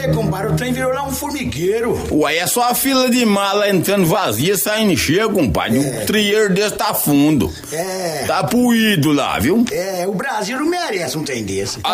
vê, compadre, o trem virou lá um formigueiro. Ué, é só a fila de mala entrando vazia, saindo cheia, compadre. Um trieiro desse tá fundo. Tá puído lá, viu? O Brasil não merece um trem desse.